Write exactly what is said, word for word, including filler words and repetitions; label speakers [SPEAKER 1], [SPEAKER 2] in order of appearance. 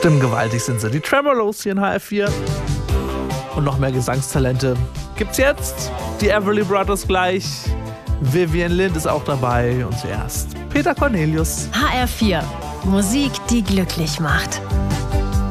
[SPEAKER 1] Stimmgewaltig sind sie. Die Tremolos hier in H F vier. Und noch mehr Gesangstalente gibt's jetzt. Die Everly Brothers gleich. Vivian Lind ist auch dabei. Und zuerst Peter Cornelius.
[SPEAKER 2] H R vier. Musik, die glücklich macht.